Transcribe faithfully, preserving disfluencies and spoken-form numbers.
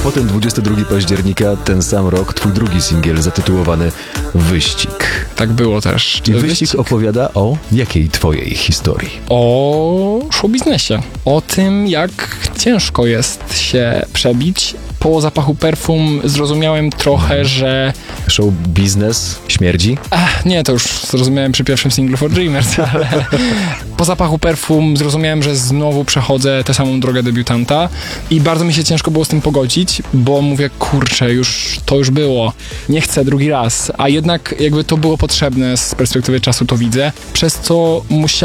potem dwudziestego drugiego października, ten sam rok, twój drugi singiel zatytułowany Wyścig. Tak było też. I Wyścig opowiada o jakiej twojej historii? O showbiznesie. O tym, jak ciężko jest się przebić. Po zapachu perfum zrozumiałem trochę, że... Show biznes śmierdzi? Ach, nie, to już zrozumiałem przy pierwszym singlu For Dreamers, ale po zapachu perfum zrozumiałem, że znowu przechodzę tę samą drogę debiutanta i bardzo mi się ciężko było z tym pogodzić, bo mówię, kurczę, już to już było. Nie chcę drugi raz, a jednak jakby to było potrzebne z perspektywy czasu, to widzę, przez co musiałem